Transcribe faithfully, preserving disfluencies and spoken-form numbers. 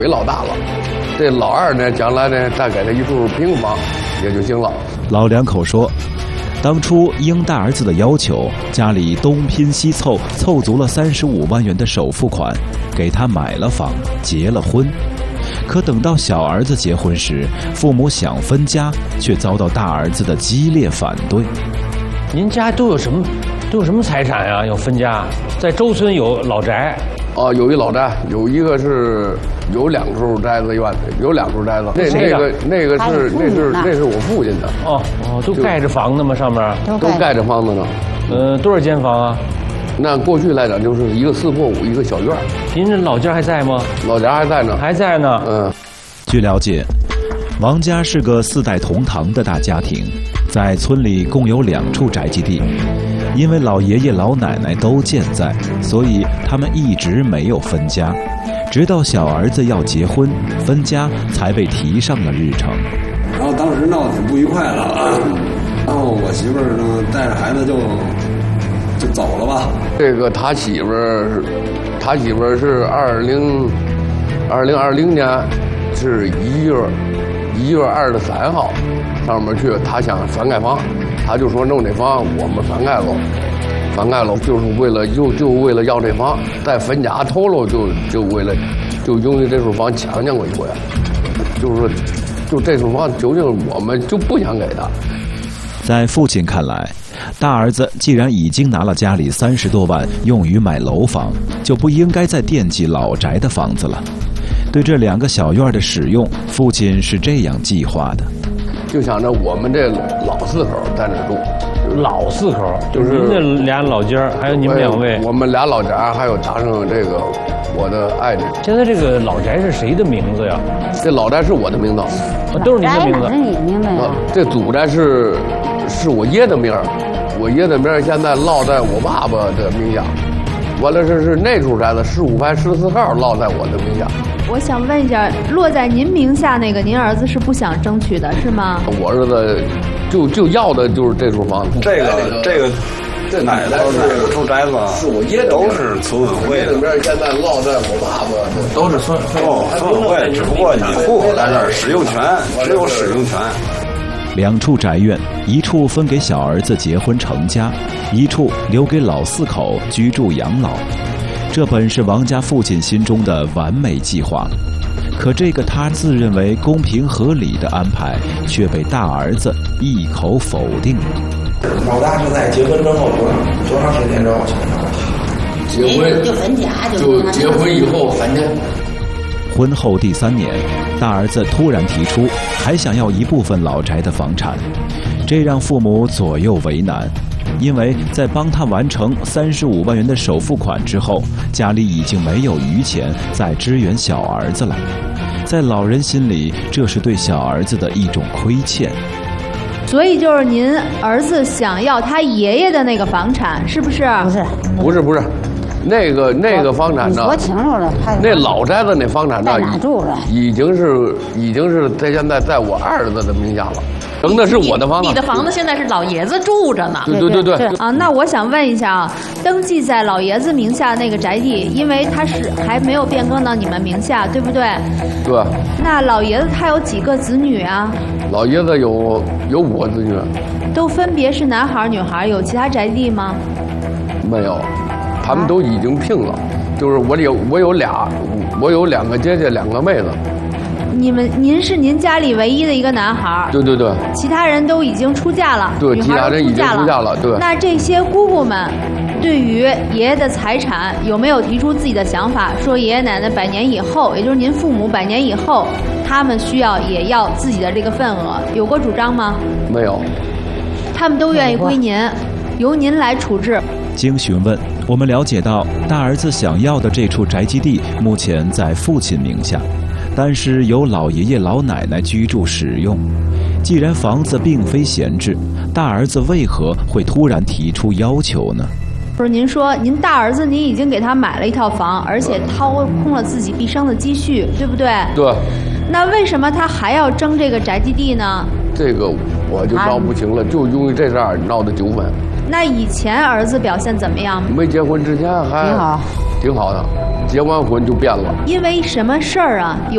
给老大了。这老二呢，将来呢再给他一处平房也就行了。 老两口说，当初应大儿子的要求，家里东拼西凑，凑足了三十五万元的首付款，给他买了房，结了婚。可等到小儿子结婚时，父母想分家，却遭到大儿子的激烈反对。 您家都有什么？都有什么财产呀？要分家？在周村有老宅。 哦，有一老宅，有一个是有两处宅子院子，有两处宅子。那那个那个是那是那是我父亲的。 哦哦，都盖着房子吗？上面都盖着房子呢。 呃，多少间房啊？ 那过去来讲就是一个四破五，一个小院。 您这老家还在吗？ 老家还在呢， 还在呢。 嗯。 据了解，王家是个四代同堂的大家庭，在村里共有两处宅基地。因为老爷爷老奶奶都健在，所以他们一直没有分家，直到小儿子要结婚，分家才被提上了日程。 然后当时闹得挺不愉快的啊，然后我媳妇儿呢带着孩子就就走了吧。 这个他媳妇儿，他媳妇儿是二零二零二零年是一月一月二十三号上面去，他想翻盖房。他就说弄这房我们翻盖了，翻盖了就是为了就就为了要这房，再分家头喽，就就为了就用这处房强抢过一回，就是说就这处房究竟我们就不想给他。 在父亲看来，大儿子既然已经拿了家里三十多万用于买楼房，就不应该再惦记老宅的房子了。对这两个小院的使用，父亲是这样计划的。 就想着我们这老四口在那住， 老四口就是您这俩老家还有你们两位， 我们俩老家还有加上这个我的爱人。 现在这个老宅是谁的名字呀？ 这老宅是我的名字， 都是您的名字。 是你的名字呀？ 这祖宅是是我爷的名儿，我爷的名儿现在落在我爸爸的名下。完了是是那处宅子十五排十四号落在我的名下。 我想问一下，落在您名下那个，您儿子是不想争取的，是吗？ 我儿子就就要的就是这处房子。 这个这个这哪都是住宅子， 是我爷的， 都是村委会的。 这边现在落在我爸爸的， 都是村哦，村委会，只不过你户口在这儿，使用权只有使用权。 两处宅院，一处分给小儿子结婚成家，一处留给老四口居住养老。这本是王家父亲心中的完美计划，可这个他自认为公平合理的安排，却被大儿子一口否定了。 老大是在结婚之后多长多长时间之后想要的？ 结婚就分家， 就结婚以后分家。 婚后第三年，大儿子突然提出还想要一部分老宅的房产，这让父母左右为难。因为在帮他完成三十五万元的首付款之后，家里已经没有余钱再支援小儿子了。在老人心里，这是对小儿子的一种亏欠。 所以就是您儿子想要他爷爷的那个房产，是不是？ 不是， 不是不是，那个那个房产呢？ 说清楚了， 那老宅子那房产呢？ 在哪住着？ 已经是已经是在现在在我儿子的名下了。争的是我的房子， 你的房子现在是老爷子住着呢。 对对对对啊，那我想问一下啊，登记在老爷子名下那个宅地，因为他是还没有变更到你们名下，对不对？ 对。 那老爷子他有几个子女啊？ 老爷子有有五个子女， 都分别是男孩女孩，有其他宅地吗？ 没有，他们都已经聘了。就是我有我有俩，我有两个姐姐，两个妹子。 你们，您是您家里唯一的一个男孩， 对对对， 其他人都已经出嫁了， 对，其他人已经出嫁了，对。 那这些姑姑们对于爷爷的财产有没有提出自己的想法？说爷爷奶奶百年以后，也就是您父母百年以后，他们需要也要自己的这个份额，有过主张吗？ 没有， 他们都愿意归您，由您来处置。 经询问，我们了解到，大儿子想要的这处宅基地目前在父亲名下。但是由老爷爷老奶奶居住使用。既然房子并非闲置，大儿子为何会突然提出要求呢？ 不是，您说您大儿子您已经给他买了一套房，而且掏空了自己毕生的积蓄，对不对？ 对。 那为什么他还要争这个宅基地呢？ 这个我就闹不清了，就因为这事儿闹的纠纷。 那以前儿子表现怎么样？ 没结婚之前还挺好， 挺好的，结完婚就变了。 因为什么事儿啊？有